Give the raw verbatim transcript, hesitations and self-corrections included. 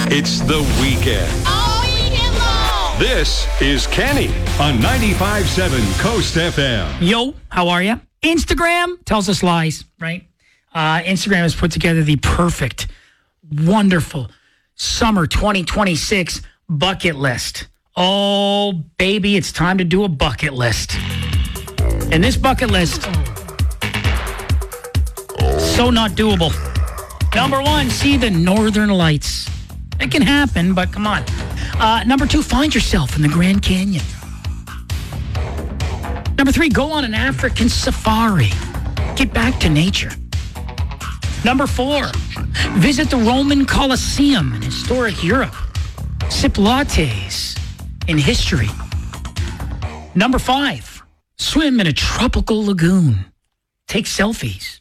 It's the weekend. All weekend long. This is Kenny on ninety-five point seven Coast F M. Yo, how are you? Instagram tells us lies, right? Uh, Instagram has put together the perfect, wonderful summer twenty twenty-six bucket list. Oh, baby, it's time to do a bucket list. And this bucket list, so not doable. Number one, see the Northern Lights. It can happen, but come on. Uh, number two, find yourself in the Grand Canyon. Number three, go on an African safari. Get back to nature. Number four, visit the Roman Colosseum in historic Europe. Sip lattes in history. Number five, swim in a tropical lagoon. Take selfies.